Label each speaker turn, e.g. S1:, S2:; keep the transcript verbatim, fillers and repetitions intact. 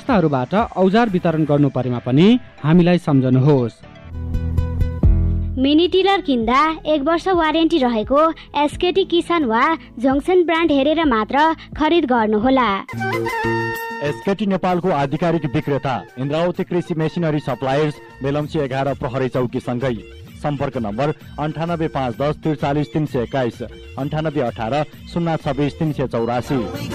S1: संस्थाहरूबाट औजार वितरण गर्नु परेमा पनि हामीलाई सम्झनुहोस्।
S2: मिनी टिलर किन्दा एक वर्ष वारेन्टी रहेको एसकेटी किसान वा जङ्सन ब्रान्ड हेरेर मात्र खरिद गर्नुहोला।
S3: एसकेटी नेपालको आधिकारिक विक्रेता इन्द्रावती कृषि मेसिनरी सप्लायर्स, बेलम्ची एघार प्रहरी चौकी सँगै। सम्पर्क नम्बर अन्ठानब्बे पाँच दस त्रिचालिस तिन सय एक्काइस, अन्ठानब्बे अठार शून्य छब्बिस तिन सय चौरासी।